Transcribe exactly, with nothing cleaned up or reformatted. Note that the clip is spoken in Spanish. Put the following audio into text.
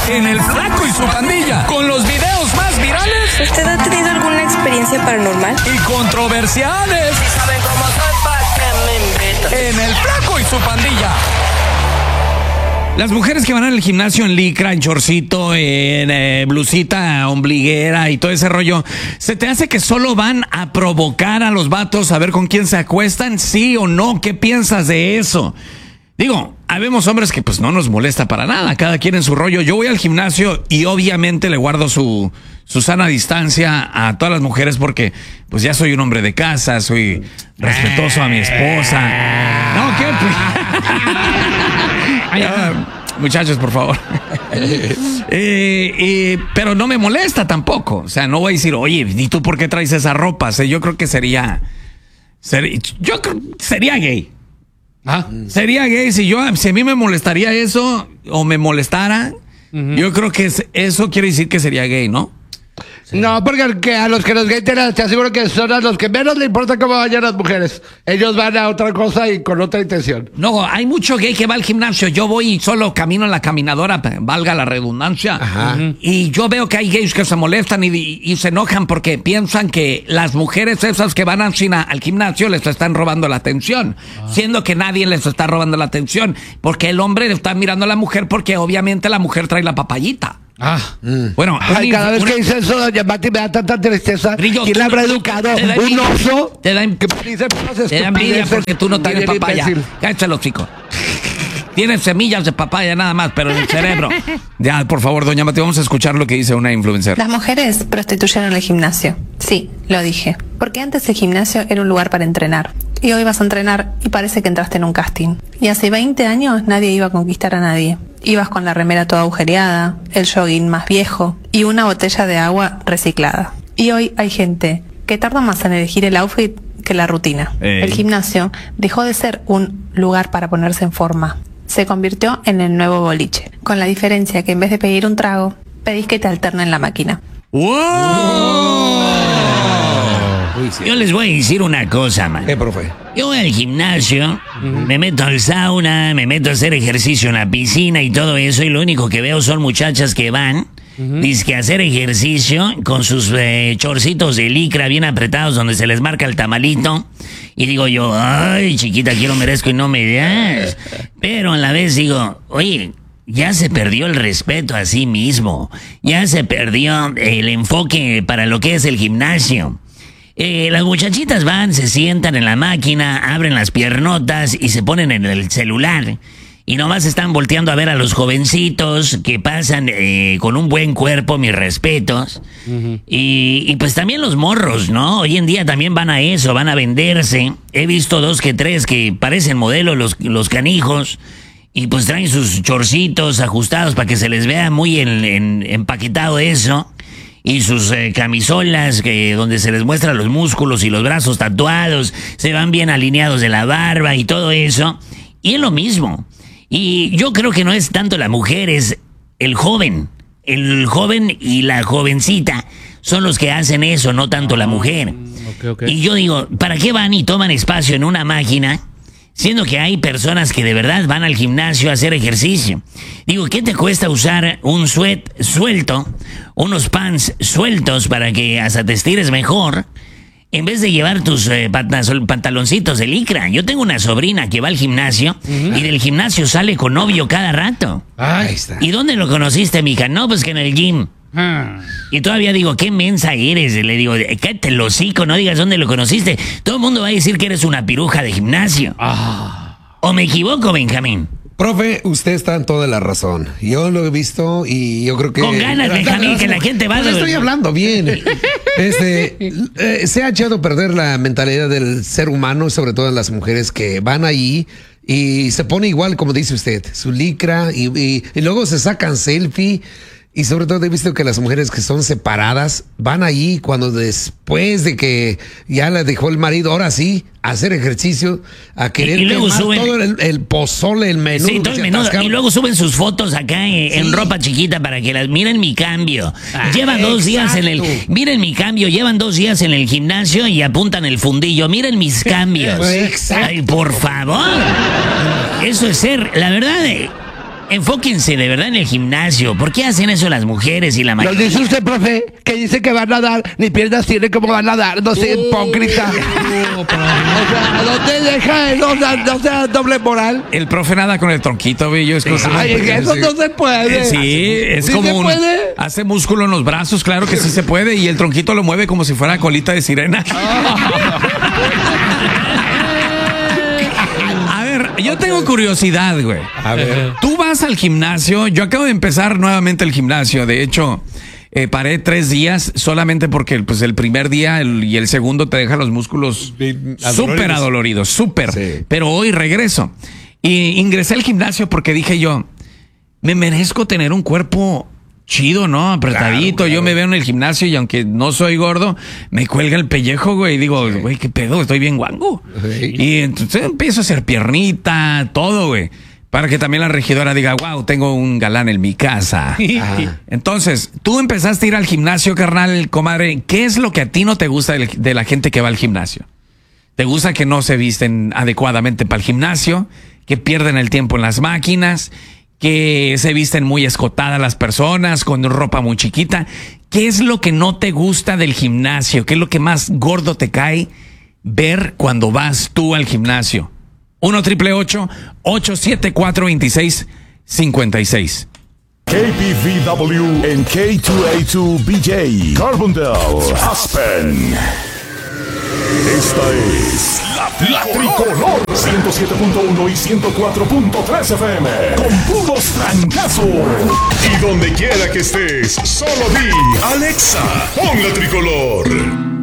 en El Flaco y su Pandilla, con los videos más virales. ¿Usted ha tenido alguna experiencia paranormal? Y controversiales. ¿Y saben cómo soy? ¿Pa' qué me invitan? En El Flaco y su Pandilla. Las mujeres que van al gimnasio en licra, en chorcito, en eh, blusita ombliguera y todo ese rollo, ¿se te hace que solo van a provocar a los vatos a ver con quién se acuestan? ¿Sí o no? ¿Qué piensas de eso? Digo, habemos hombres que pues no nos molesta para nada, cada quien en su rollo. Yo voy al gimnasio y obviamente le guardo su, su sana distancia a todas las mujeres porque pues ya soy un hombre de casa, soy respetuoso a mi esposa. No, ¿qué? Ah, muchachos, por favor. eh, eh, pero no me molesta tampoco. O sea, no voy a decir, oye, ¿y tú por qué traes esa ropa? O sea, yo creo que sería, sería yo creo, sería gay. ¿Ah? Sería gay si yo, si a mí me molestaría eso o me molestara. Uh-huh. Yo creo que es, eso quiere decir que sería gay, ¿no? Sí. No, porque el que, a los que los gays te aseguro que son a los que menos le importa cómo vayan las mujeres. Ellos van a otra cosa y con otra intención. No, hay mucho gay que va al gimnasio. Yo voy y solo camino en la caminadora, valga la redundancia. Ajá. Y yo veo que hay gays que se molestan y, y, y se enojan porque piensan que las mujeres esas que van al, al gimnasio les están robando la atención. Ah. Siendo que nadie les está robando la atención. Porque el hombre le está mirando a la mujer porque obviamente la mujer trae la papayita. Ah, mm. bueno, Ay, cada vez que dice eso, doña Mati, me da tanta tristeza. Brillo, ¿quién la habrá educado? Un oso. Te da, te da envidia porque tú no tienes papaya. Cállate los chicos. Tienes semillas de papaya nada más, pero en el cerebro. Ya, por favor, doña Mati, vamos a escuchar lo que dice una influencer. Las mujeres prostituyeron el gimnasio. Sí, lo dije. Porque antes el gimnasio era un lugar para entrenar. Y hoy vas a entrenar y parece que entraste en un casting. Y hace veinte años nadie iba a conquistar a nadie. Ibas con la remera toda agujereada, el jogging más viejo y una botella de agua reciclada. Y hoy hay gente que tarda más en elegir el outfit que la rutina. Ey. El gimnasio dejó de ser un lugar para ponerse en forma. Se convirtió en el nuevo boliche. Con la diferencia que en vez de pedir un trago, pedís que te alternen la máquina. ¡Wow! Uy, sí. Yo les voy a decir una cosa, man. ¿Qué, profe? Yo voy al gimnasio, uh-huh. me meto al sauna, me meto a hacer ejercicio en la piscina y todo eso, y lo único que veo son muchachas que van, uh-huh. dizque a hacer ejercicio con sus eh, chorcitos de licra bien apretados donde se les marca el tamalito. Y digo yo, ay, chiquita, quiero, merezco y no me das. Pero a la vez digo, oye, ya se perdió el respeto a sí mismo. Ya se perdió el enfoque para lo que es el gimnasio. Eh, las muchachitas van, se sientan en la máquina, abren las piernotas y se ponen en el celular. Y nomás están volteando a ver a los jovencitos que pasan eh, con un buen cuerpo, mis respetos. Uh-huh. Y, y pues también los morros, ¿no? Hoy en día también van a eso, van a venderse. He visto dos que tres que parecen modelos los, los canijos. Y pues traen sus chorcitos ajustados para que se les vea muy en, en, empaquetado eso. Y sus eh, camisolas que donde se les muestran los músculos y los brazos tatuados. Se van bien alineados de la barba y todo eso. Y es lo mismo. Y yo creo que no es tanto la mujer, es el joven. El joven y la jovencita son los que hacen eso, no tanto la mujer. Okay, okay. Y yo digo, ¿para qué van y toman espacio en una máquina? Siendo que hay personas que de verdad van al gimnasio a hacer ejercicio. Digo, ¿qué te cuesta usar un suet suelto, unos pants sueltos para que hasta te estires mejor? En vez de llevar tus eh, pantaloncitos de licra. Yo tengo una sobrina que va al gimnasio uh-huh. y del gimnasio sale con novio cada rato. Ahí está. ¿Y dónde lo conociste, mija? No, pues que en el gym. Hmm. Y todavía digo, qué mensa eres. Le digo, cállate el hocico, no digas dónde lo conociste. Todo el mundo va a decir que eres una piruja de gimnasio. Ah. ¿O me equivoco, Benjamín? Profe, usted está en toda la razón. Yo lo he visto y yo creo que... Con ganas, Benjamín, que la gente va... Pues estoy hablando bien. Este, eh, se ha echado a perder la mentalidad del ser humano, sobre todo en las mujeres que van allí y se pone igual, como dice usted, su licra y, y, y luego se sacan selfie. Y sobre todo he visto que las mujeres que son separadas van allí cuando después de que ya la dejó el marido, ahora sí, a hacer ejercicio, a querer y, y luego suben todo el, el pozole, el menú. Sí, todo el menú. Y luego suben sus fotos acá en, sí. en ropa chiquita para que las miren mi cambio. Ah, Llevan dos exacto. días en el... Miren mi cambio, llevan dos días en el gimnasio y apuntan el fundillo. Miren mis cambios. Exacto. Ay, por favor. Eso es ser, la verdad... enfóquense de verdad en el gimnasio. ¿Por qué hacen eso las mujeres y la Nos mayoría? dice usted, profe, que dice que van a dar, ni piernas tiene, ¿cómo van a dar? No sea hipócrita. O sea, ¿dónde deja eso? No, no sea doble moral. El profe nada con el tronquito, güey. Yo es cosa- Ay, eso no se puede. Eh, Sí, es ¿Sí como se un... puede? Hace músculo en los brazos, claro que sí se puede. Y el tronquito lo mueve como si fuera colita de sirena. A ver, yo tengo curiosidad, güey. A ver. Tú vas al gimnasio. Yo acabo de empezar nuevamente el gimnasio. De hecho, eh, paré tres días solamente porque pues, el primer día el- y el segundo te dejan los músculos súper adoloridos, súper. Sí. Pero hoy regreso. Y ingresé al gimnasio porque dije yo, me merezco tener un cuerpo chido, ¿no? Apretadito. Claro, claro. Yo me veo en el gimnasio y aunque no soy gordo, me cuelga el pellejo, güey. Y digo, güey, ¿qué pedo? Estoy bien guango. Sí. Y entonces empiezo a hacer piernita, todo, güey. Para que también la regidora diga, wow, tengo un galán en mi casa. Ajá. Entonces, tú empezaste a ir al gimnasio, carnal, comadre. ¿Qué es lo que a ti no te gusta de de la gente que va al gimnasio? ¿Te gusta que no se visten adecuadamente para el gimnasio? ¿Que pierden el tiempo en las máquinas? ¿Que se visten muy escotadas las personas con ropa muy chiquita? ¿Qué es lo que no te gusta del gimnasio? ¿Qué es lo que más gordo te cae ver cuando vas tú al gimnasio? uno triple ocho, ocho siete cuatro, dos seis cinco seis. K P V W en K dos A dos B J, Carbondale, Aspen. Esta es la, la Tricolor ciento siete punto uno y ciento cuatro punto tres F M con puros trancazos. Y donde quiera que estés, solo di Alexa, pon la Tricolor.